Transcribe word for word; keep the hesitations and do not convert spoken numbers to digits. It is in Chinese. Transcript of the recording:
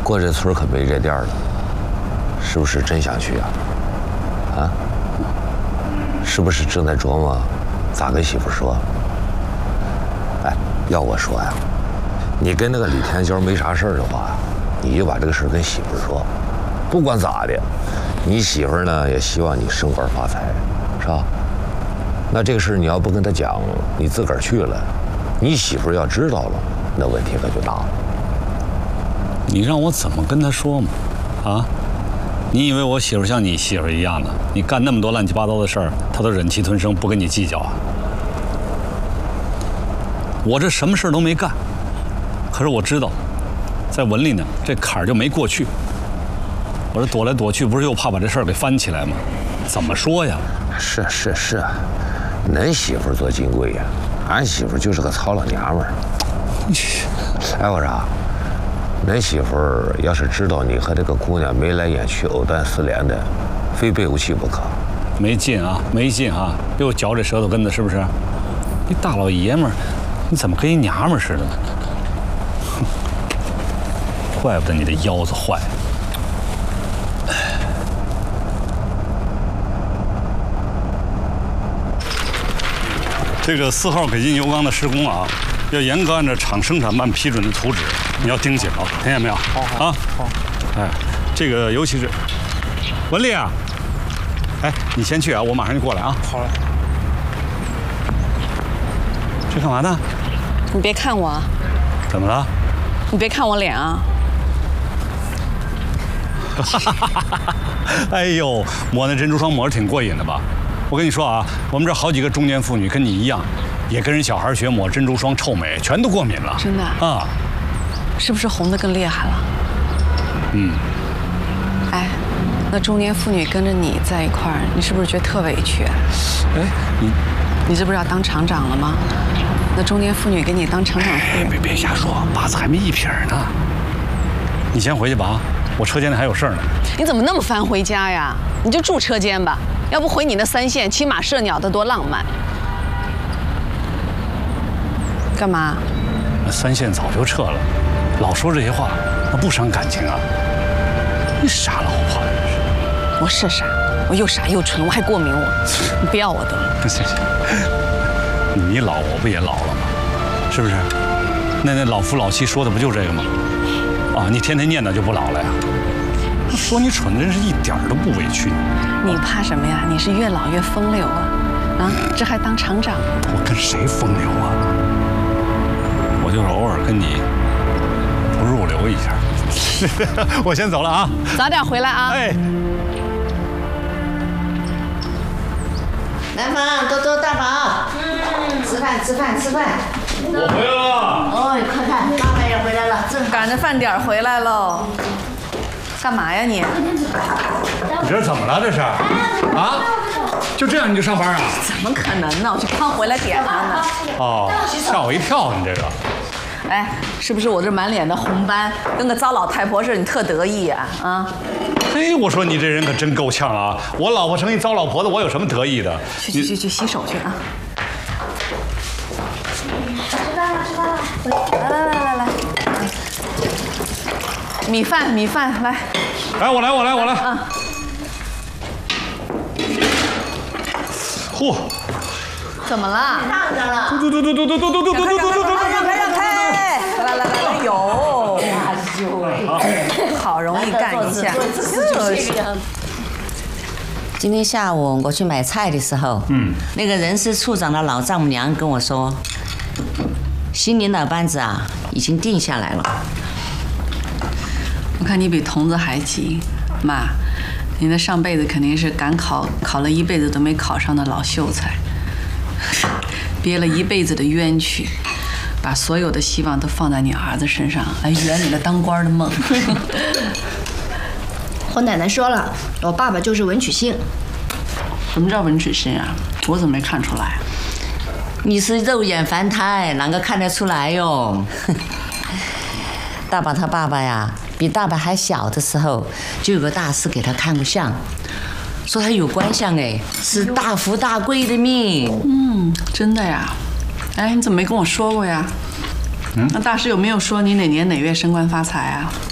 过这村可没这店了，是不是真想去啊？啊？是不是正在琢磨咋跟媳妇说？哎，要我说呀，你跟那个李天娇没啥事儿的话，你就把这个事儿跟媳妇说。不管咋的，你媳妇呢也希望你升官发财，是吧？那这个事你要不跟她讲，你自个儿去了，你媳妇要知道了，那问题可就大了。 你让我怎么跟她说嘛？啊？你以为我媳妇像你媳妇一样的？你干那么多乱七八糟的事儿，她都忍气吞声，不跟你计较啊？我这什么事都没干，可是我知道，在文里呢，这坎儿就没过去。我这躲来躲去，不是又怕把这事儿给翻起来吗？怎么说呀？ 是是是，恁媳妇多金贵呀，俺媳妇就是个糙老娘们儿。哎，我说，恁媳妇要是知道你和这个姑娘眉来眼去、藕断丝连的，非背不弃不可。 没劲啊，没劲啊，又嚼这舌头根子，是不是？你大老爷们儿，你怎么跟一娘们儿似的呢？哼，怪不得你的腰子坏。这个四号北京油缸的施工啊，要严格按照厂生产办批准的图纸，你要盯紧了，听见没有？好，好，啊，好。哎，这个尤其是文丽啊，哎，你先去啊，我马上就过来啊。好嘞。这干嘛呢？ 你别看我啊。 怎么了？ 你别看我脸啊。 哎呦，抹那珍珠霜抹着挺过瘾的吧？我跟你说啊，我们这好几个中年妇女跟你一样，也跟人小孩学抹珍珠霜，臭美，全都过敏了。 真的啊？ 是不是红的更厉害了？ 嗯。 哎，那中年妇女跟着你在一块儿，你是不是觉得特委屈？ 哎，你， 你这不是要当厂长了吗？那中年妇女给你当厂长夫人， 别别瞎说，八字还没一撇呢。你先回去吧啊，我车间里还有事儿呢。 你怎么那么烦回家呀？你就住车间吧。要不回你那三线骑马射鸟的多浪漫？干嘛？ 那三线早就撤了，老说这些话，那不伤感情啊！你傻老婆， 我是傻，我又傻又蠢，我还过敏我，你不要我得了。 行行，你老我不也老了吗？是不是？那那老夫老妻说的不就这个吗？啊，你天天念叨就不老了呀？说你蠢，真是一点都不委屈你。 你怕什么呀？你是越老越风流啊！啊，这还当厂长？ 我跟谁风流啊？我就是偶尔跟你不入流一下。我先走了啊！ 早点回来啊！ 哎， 南方多多大宝，嗯，吃饭吃饭吃饭。 我回来了。 哦，快看，爸爸也回来了，正赶着饭点回来喽。干嘛呀你？ 你这是怎么了？这是？啊？就这样你就上班啊？ 怎么可能呢？我就刚回来点他呢。 哦，吓我一跳！你这个。 哎，是不是我这满脸的红斑，跟个糟老太婆似的？你特得意呀？啊？ 嘿，我说你这人可真够呛啊！我老婆成一糟老婆子，我有什么得意的？ 去去去去洗手去啊！ 吃饭了吃饭了， 来来来来来，米饭米饭来。 来，我来我来我来。 啊。 嚯！ 怎么了？ 烫着了。 嘟嘟嘟嘟嘟嘟嘟嘟嘟嘟嘟嘟嘟嘟！ 让开让开！来来来来，有。好容易干一下，就是。 今天下午我去买菜的时候，嗯，那个人事处长的老丈母娘跟我说，新领导班子啊已经定下来了。 我看你比童子还急，妈，你那上辈子肯定是赶考，考了一辈子都没考上的老秀才，憋了一辈子的冤屈，把所有的希望都放在你儿子身上，来圆你的当官的梦。 我奶奶说了，我爸爸就是文曲星。 什么叫文曲星啊？我怎么没看出来？ 你是肉眼凡胎，哪个看得出来哟？大宝他爸爸呀，比大宝还小的时候，就有个大师给他看过相，说他有官相哎，是大富大贵的命。 嗯，真的呀？哎，你怎么没跟我说过呀？嗯，那大师有没有说你哪年哪月升官发财啊？